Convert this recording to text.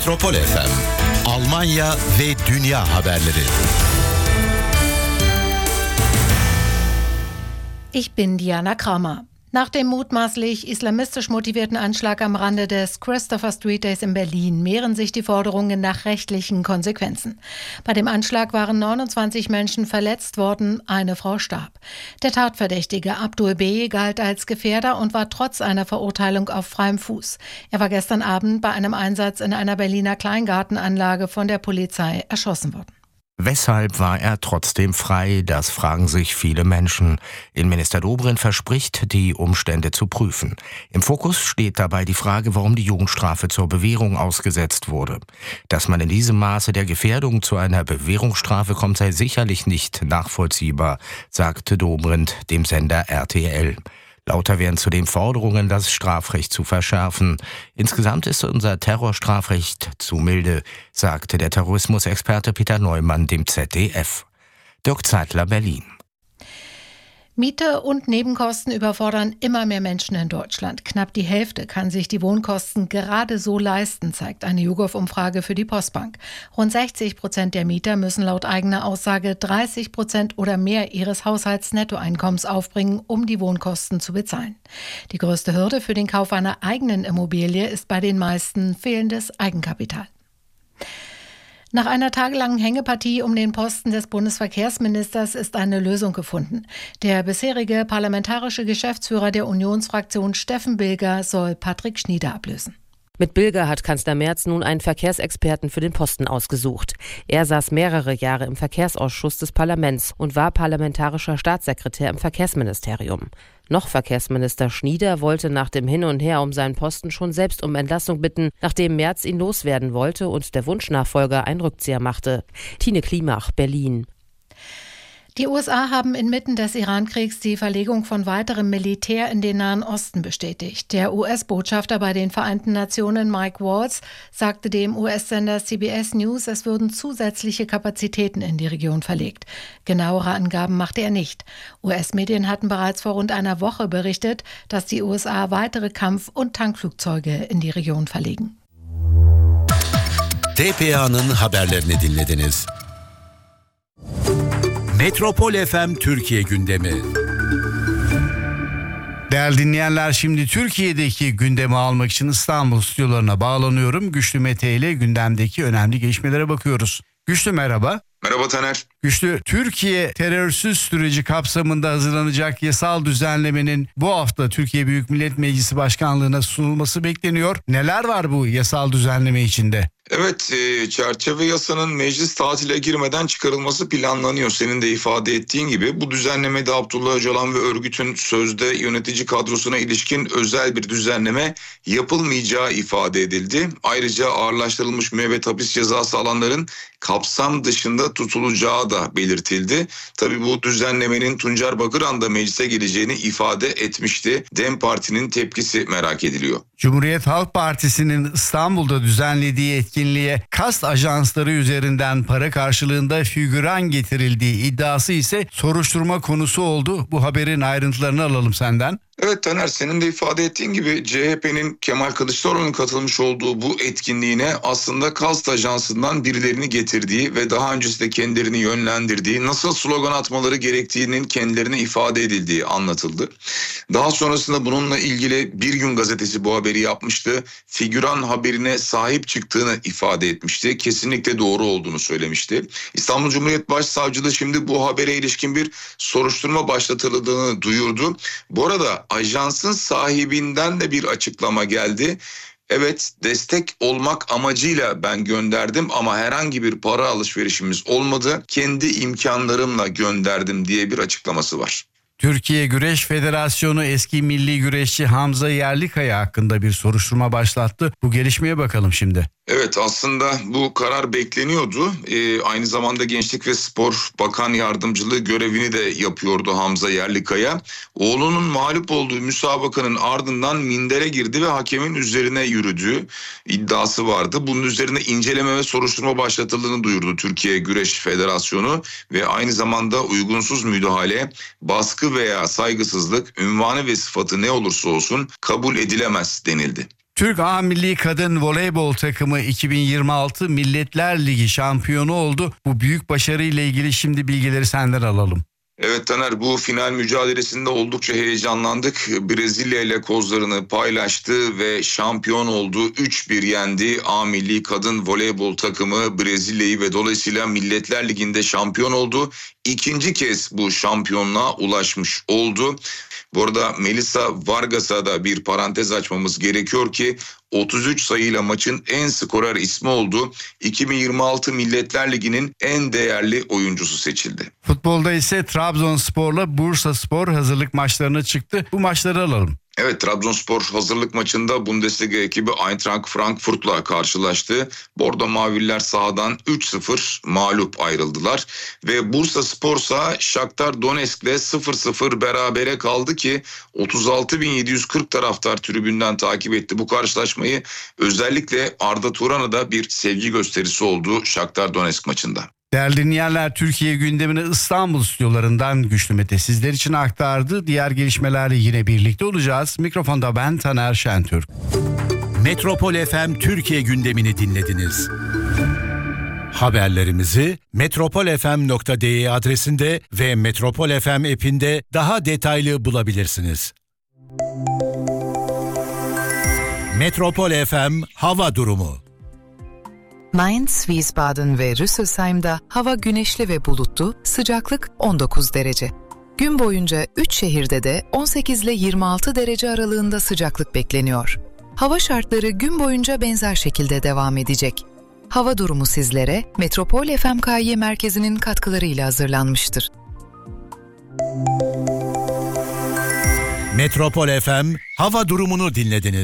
Metropol FM, Almanya ve dünya haberleri. Ich bin Diana Kramer. Nach dem mutmaßlich islamistisch motivierten Anschlag am Rande des Christopher Street Days in Berlin mehren sich die Forderungen nach rechtlichen Konsequenzen. Bei dem Anschlag waren 29 Menschen verletzt worden, eine Frau starb. Der Tatverdächtige Abdul B. galt als Gefährder und war trotz einer Verurteilung auf freiem Fuß. Er war gestern Abend bei einem Einsatz in einer Berliner Kleingartenanlage von der Polizei erschossen worden. Weshalb war er trotzdem frei? Das fragen sich viele Menschen. Innenminister Dobrindt verspricht, die Umstände zu prüfen. Im Fokus steht dabei die Frage, warum die Jugendstrafe zur Bewährung ausgesetzt wurde. Dass man in diesem Maße der Gefährdung zu einer Bewährungsstrafe kommt, sei sicherlich nicht nachvollziehbar, sagte Dobrindt dem Sender RTL. Lauter werden zudem Forderungen, das Strafrecht zu verschärfen. Insgesamt ist unser Terrorstrafrecht zu milde, sagte der Terrorismusexperte Peter Neumann dem ZDF. Dirk Zeitler, Berlin. Miete und Nebenkosten überfordern immer mehr Menschen in Deutschland. Knapp die Hälfte kann sich die Wohnkosten gerade so leisten, zeigt eine YouGov-Umfrage für die Postbank. Rund 60% der Mieter müssen laut eigener Aussage 30% oder mehr ihres Haushaltsnettoeinkommens aufbringen, um die Wohnkosten zu bezahlen. Die größte Hürde für den Kauf einer eigenen Immobilie ist bei den meisten fehlendes Eigenkapital. Nach einer tagelangen Hängepartie um den Posten des Bundesverkehrsministers ist eine Lösung gefunden. Der bisherige parlamentarische Geschäftsführer der Unionsfraktion Steffen Bilger soll Patrick Schnieder ablösen. Mit Bilger hat Kanzler Merz nun einen Verkehrsexperten für den Posten ausgesucht. Er saß mehrere Jahre im Verkehrsausschuss des Parlaments und war parlamentarischer Staatssekretär im Verkehrsministerium. Noch Verkehrsminister Schnieder wollte nach dem Hin und Her um seinen Posten schon selbst um Entlassung bitten, nachdem Merz ihn loswerden wollte und der Wunschnachfolger einen Rückzieher machte. Tine Klimach, Berlin. Die USA haben inmitten des Iran-Kriegs die Verlegung von weiterem Militär in den Nahen Osten bestätigt. Der US-Botschafter bei den Vereinten Nationen Mike Waltz sagte dem US-Sender CBS News, es würden zusätzliche Kapazitäten in die Region verlegt. Genauere Angaben machte er nicht. US-Medien hatten bereits vor rund einer Woche berichtet, dass die USA weitere Kampf- und Tankflugzeuge in die Region verlegen. TPA'nın haberlerini dinlediniz. Metropol FM Türkiye gündemi. Değerli dinleyenler, şimdi Türkiye'deki gündemi almak için İstanbul stüdyolarına bağlanıyorum. Güçlü Mete ile gündemdeki önemli gelişmelere bakıyoruz. Güçlü, merhaba. Merhaba Taner. Güçlü, Türkiye terörsüz süreci kapsamında hazırlanacak yasal düzenlemenin bu hafta Türkiye Büyük Millet Meclisi Başkanlığı'na sunulması bekleniyor. Neler var bu yasal düzenleme içinde? Evet, çerçeve yasanın meclis tatile girmeden çıkarılması planlanıyor. Senin de ifade ettiğin gibi bu düzenlemede Abdullah Öcalan ve örgütün sözde yönetici kadrosuna ilişkin özel bir düzenleme yapılmayacağı ifade edildi. Ayrıca ağırlaştırılmış müebbet hapis cezası alanların kapsam dışında tutulacağı da belirtildi. Tabii bu düzenlemenin Tuncer Bakıran da meclise geleceğini ifade etmişti. DEM Parti'nin tepkisi merak ediliyor. Cumhuriyet Halk Partisi'nin İstanbul'da düzenlediği etkinliğe kast ajansları üzerinden para karşılığında figüran getirildiği iddiası ise soruşturma konusu oldu. Bu haberin ayrıntılarını alalım senden. Evet Taner, senin de ifade ettiğin gibi CHP'nin Kemal Kılıçdaroğlu'nun katılmış olduğu bu etkinliğine aslında kast ajansından birilerini getirdiği ve daha öncesinde kendilerini yönlendirdiği, nasıl slogan atmaları gerektiğinin kendilerine ifade edildiği anlatıldı. Daha sonrasında bununla ilgili Bir Gün gazetesi bu haberi yapmıştı. Figüran haberine sahip çıktığını ifade etmişti. Kesinlikle doğru olduğunu söylemişti. İstanbul Cumhuriyet Başsavcılığı şimdi bu habere ilişkin bir soruşturma başlatıldığını duyurdu. Bu arada ajansın sahibinden de bir açıklama geldi. Evet, destek olmak amacıyla ben gönderdim ama herhangi bir para alışverişimiz olmadı. Kendi imkanlarımla gönderdim diye bir açıklaması var. Türkiye Güreş Federasyonu eski milli güreşçi Hamza Yerlikaya hakkında bir soruşturma başlattı. Bu gelişmeye bakalım şimdi. Evet, aslında bu karar bekleniyordu. Aynı zamanda Gençlik ve Spor Bakan Yardımcılığı görevini de yapıyordu Hamza Yerlikaya. Oğlunun mağlup olduğu müsabakanın ardından mindere girdi ve hakemin üzerine yürüdüğü iddiası vardı. Bunun üzerine inceleme ve soruşturma başlatıldığını duyurdu Türkiye Güreş Federasyonu ve aynı zamanda uygunsuz müdahale, baskı veya saygısızlık, ünvanı ve sıfatı ne olursa olsun kabul edilemez denildi. Türk A Milli Kadın Voleybol takımı 2026 Milletler Ligi şampiyonu oldu. Bu büyük başarıyla ilgili şimdi bilgileri senden alalım. Evet Taner, bu final mücadelesinde oldukça heyecanlandık. Brezilya ile kozlarını paylaştı ve şampiyon oldu. 3-1 yendi A Milli Kadın Voleybol takımı Brezilya'yı ve dolayısıyla Milletler Ligi'nde şampiyon oldu. İkinci kez bu şampiyonluğa ulaşmış oldu. Bu arada Melissa Vargas'a da bir parantez açmamız gerekiyor ki 33 sayıyla maçın en skorer ismi oldu. 2026 Milletler Ligi'nin en değerli oyuncusu seçildi. Futbolda ise Trabzonspor'la Bursaspor hazırlık maçlarına çıktı. Bu maçları alalım. Evet, Trabzonspor hazırlık maçında Bundesliga ekibi Eintracht Frankfurt'la karşılaştı. Bordo Maviller sahadan 3-0 mağlup ayrıldılar. Ve Bursaspor ise Shakhtar Donetsk'le 0-0 berabere kaldı ki 36.740 taraftar tribünden takip etti bu karşılaşmayı. Özellikle Arda Turan'a da bir sevgi gösterisi oldu Shakhtar Donetsk maçında. Değerli dinleyenler, Türkiye gündemini İstanbul stüdyolarından Güçlü Mete sizler için aktardı. Diğer gelişmelerle yine birlikte olacağız. Mikrofonda ben Taner Şentürk. Metropol FM Türkiye gündemini dinlediniz. Haberlerimizi metropolfm.de adresinde ve Metropol FM app'inde daha detaylı bulabilirsiniz. Metropol FM hava durumu. Mainz, Wiesbaden ve Rüsselsheim'da hava güneşli ve bulutlu, sıcaklık 19 derece. Gün boyunca 3 şehirde de 18 ile 26 derece aralığında sıcaklık bekleniyor. Hava şartları gün boyunca benzer şekilde devam edecek. Hava durumu sizlere Metropol FMKY merkezinin katkılarıyla hazırlanmıştır. Metropol FM hava durumunu dinlediniz.